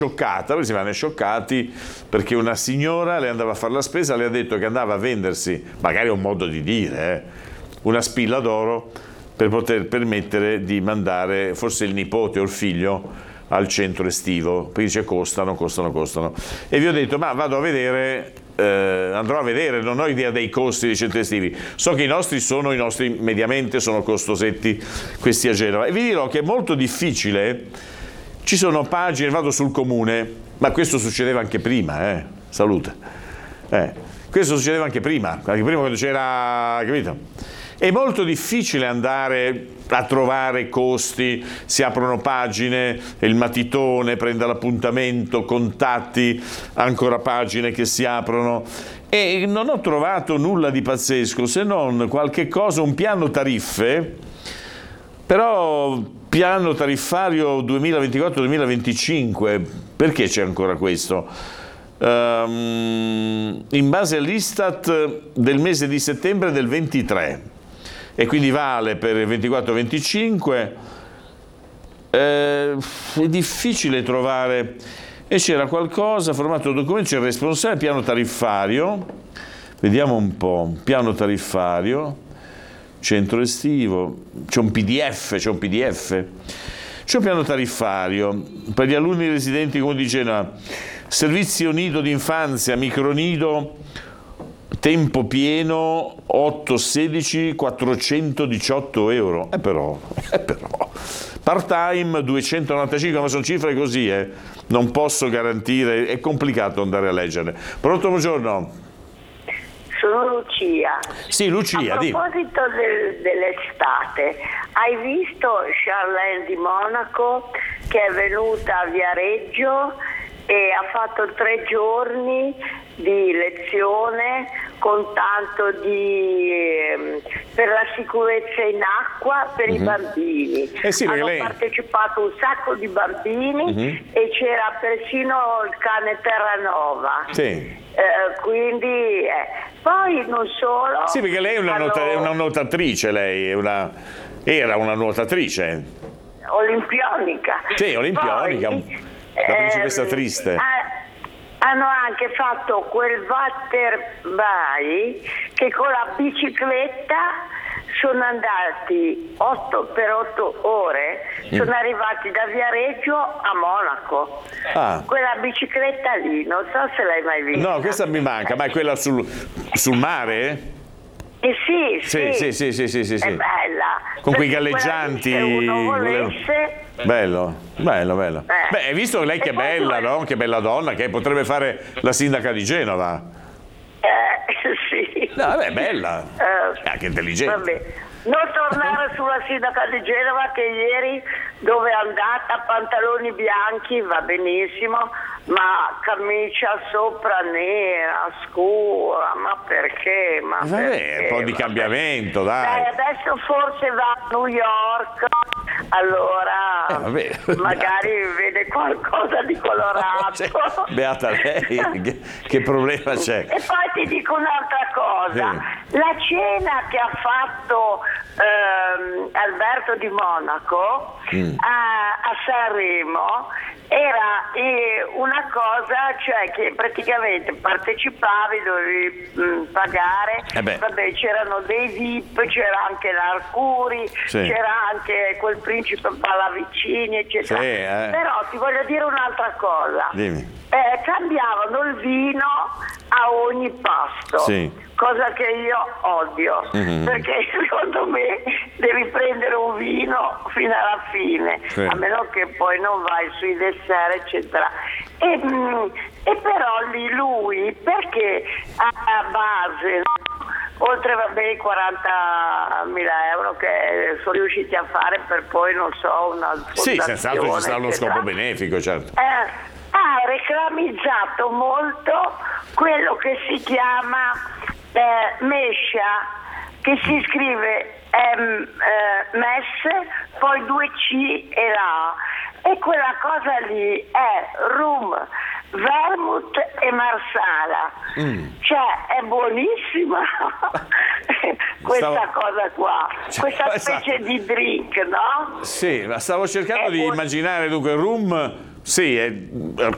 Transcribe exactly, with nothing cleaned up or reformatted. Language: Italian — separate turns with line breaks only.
scioccata, perché si vanno scioccati perché una signora le andava a fare la spesa, le ha detto che andava a vendersi, magari è un modo di dire, eh, una spilla d'oro per poter permettere di mandare forse il nipote o il figlio al centro estivo, perché dice costano, costano, costano. E vi ho detto, ma vado a vedere, eh, andrò a vedere, non ho idea dei costi dei centri estivi, so che i nostri sono, i nostri mediamente sono costosetti, questi a Genova, e vi dirò che è molto difficile, ci sono pagine, vado sul Comune, ma questo succedeva anche prima, eh, salute, eh, questo succedeva anche prima, anche prima quando c'era, capito? È molto difficile andare a trovare costi, si aprono pagine, il matitone prende l'appuntamento, contatti, ancora pagine che si aprono, e non ho trovato nulla di pazzesco se non qualche cosa, un piano tariffe, però piano tariffario duemilaventiquattro duemilaventicinque, perché c'è ancora questo? Um, in base all'Istat del mese di settembre del ventitré, e quindi vale per il ventiquattro venticinque, eh, è difficile trovare, e c'era qualcosa, formato documento, c'è il responsabile piano tariffario, vediamo un po', piano tariffario, centro estivo, c'è un P D F, c'è un P D F, c'è un piano tariffario per gli alunni residenti Comune di Genova, servizio nido d'infanzia, micronido, tempo pieno otto sedici quattrocentodiciotto euro, e eh però, eh però, part time duecentonovantacinque, ma sono cifre così, eh. Non posso garantire, è complicato andare a leggere. Pronto, buongiorno.
Sono Lucia.
Sì, Lucia.
A proposito del, dell'estate, hai visto Charlene di Monaco che è venuta a Viareggio e ha fatto tre giorni di lezione con tanto di eh, per la sicurezza in acqua per mm-hmm. i bambini.
Eh sì,
hanno
lei...
partecipato un sacco di bambini mm-hmm. e c'era persino il cane Terranova.
Sì.
Eh, quindi eh. poi non solo.
Sì, perché lei è una,
hanno...
nuota, è una nuotatrice, lei è una, era una nuotatrice.
Olimpionica.
Sì, olimpionica. Poi, la principessa triste.
Eh, hanno anche fatto quel Waterby che con la bicicletta sono andati otto per otto ore, mm. sono arrivati da Viareggio a Monaco. Ah. Quella bicicletta lì, non so se l'hai mai vista.
No, questa mi manca, ma è quella sul, sul mare?
Eh sì,
sì, sì, sì, sì, sì, sì, sì.
È bella.
Con quei galleggianti.
Se uno volesse...
Bello, bello, bello. Eh. Beh, hai visto lei che è bella,
vuole...
no? Che bella donna, che potrebbe fare la sindaca di Genova.
Eh, sì.
No, vabbè, bella.
Eh,
anche intelligente.
Vabbè. Non tornare sulla sindaca di Genova che ieri dove è andata, pantaloni bianchi, va benissimo, ma camicia sopra nera, scura, ma perché? Ma
vabbè,
perché?
un po' di
Vabbè.
cambiamento, dai.
Dai, adesso forse va a New York, allora
eh, vabbè.
magari vede qualcosa di colorato.
Cioè, beata lei, che, che problema c'è?
E poi ti dico un'altra cosa, sì. La cena che ha fatto ehm, Alberto di Monaco mm. a, a Sanremo era eh, una cosa, cioè che praticamente partecipavi, dovevi mh, pagare,
eh
vabbè, c'erano dei V I P, c'era anche l'Arcuri, sì. c'era anche quel principe Pallavicini, eccetera.
Sì, eh.
Però ti voglio dire un'altra cosa.
Dimmi.
Eh, cambiavano il vino a ogni pasto,
sì.
cosa che io odio, mm-hmm. perché secondo me devi prendere un vino fino alla fine, sì. a meno che poi non vai sui dessert, eccetera. E, mh, e però lì lui, perché a base, no? oltre vabbè i quarantamila euro che sono riusciti a fare per poi, non so, una fondazione.
Sì, senz'altro ci sta uno scopo benefico, certo.
Eh, ha reclamizzato molto quello che si chiama eh, mescia, che si scrive M, eh, mess, poi due C e la A, e quella cosa lì è rum, vermouth e marsala, mm. cioè è buonissima questa stavo... cosa qua, cioè, questa specie esatto. di drink, no?
Sì, ma stavo cercando è di buon... immaginare, dunque rum. Sì, è